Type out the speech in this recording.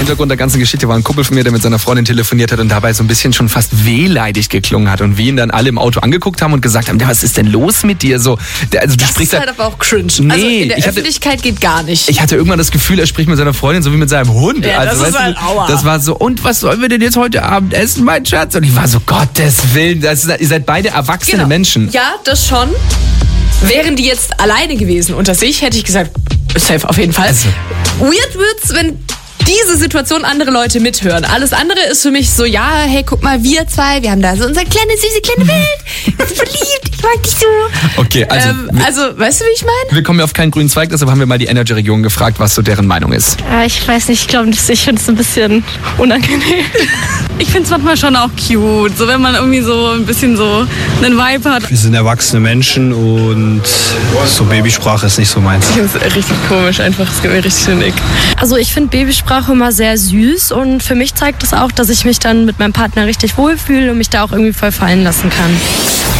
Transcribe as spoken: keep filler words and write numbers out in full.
Hintergrund der ganzen Geschichte war ein Kumpel von mir, der mit seiner Freundin telefoniert hat und dabei so ein bisschen schon fast wehleidig geklungen hat und wir ihn dann alle im Auto angeguckt haben und gesagt haben, was ist denn los mit dir? So, der, also, du das sprichst ist halt aber auch cringe. Nee, also in der ich Öffentlichkeit hatte, geht gar nicht. Ich hatte irgendwann das Gefühl, er spricht mit seiner Freundin so wie mit seinem Hund. Ja, also, das ist weißt halt du, aua. Das war so, und was sollen wir denn jetzt heute Abend essen, mein Schatz? Und ich war so, Gottes Willen, das ist, ihr seid beide erwachsene Genau. Menschen. Ja, das schon. Wären die jetzt alleine gewesen unter sich, hätte ich gesagt, safe auf jeden Fall. Also. Weird wird's, wenn diese Situation andere Leute mithören. Alles andere ist für mich so, ja, hey, guck mal, wir zwei, wir haben da so unser kleine, süße, kleine Welt. Wir sind verliebt, ich mag dich so. Okay, also, ähm, also weißt du, wie ich meine? wir kommen ja auf keinen grünen Zweig, deshalb haben wir mal die Energy-Region gefragt, was so deren Meinung ist. Ja, ich weiß nicht, ich glaube, ich finde es ein bisschen unangenehm. Ich finde es manchmal schon auch cute, so wenn man irgendwie so ein bisschen so einen Vibe hat. Wir sind erwachsene Menschen und so Babysprache ist nicht so meins. Ich finde es richtig komisch einfach, es gibt mir richtig schön Ick. Also ich finde Babysprache immer sehr süß und für mich zeigt es auch, dass ich mich dann mit meinem Partner richtig wohlfühle und mich da auch irgendwie voll fallen lassen kann.